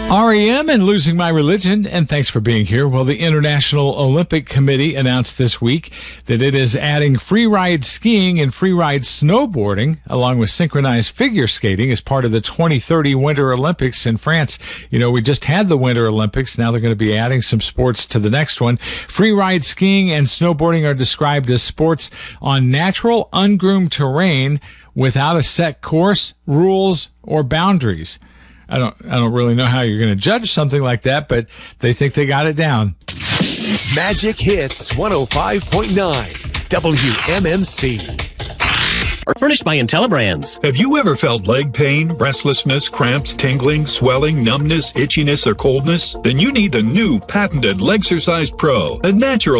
REM and Losing My Religion, and thanks for being here. Well, the International Olympic Committee announced this week that it is adding free-ride skiing and free-ride snowboarding, along with synchronized figure skating, as part of the 2030 Winter Olympics in France. You know, we just had the Winter Olympics. Now they're going to be adding some sports to the next one. Free-ride skiing and snowboarding are described as sports on natural, ungroomed terrain without a set course, rules, or boundaries. I don't really know how you're going to judge something like that, but they think they got it down. Magic Hits 105.9 WMMC. Are furnished by IntelliBrands. Have you ever felt leg pain, restlessness, cramps, tingling, swelling, numbness, itchiness, or coldness? Then you need the new patented Legsercise Pro, a natural